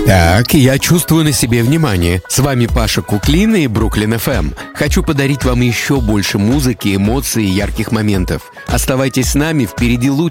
Так, я чувствую на себе внимание. С вами Паша Куклина и Бруклин ФМ. Хочу подарить вам еще больше музыки, эмоций и ярких моментов. Оставайтесь с нами, впереди лучшие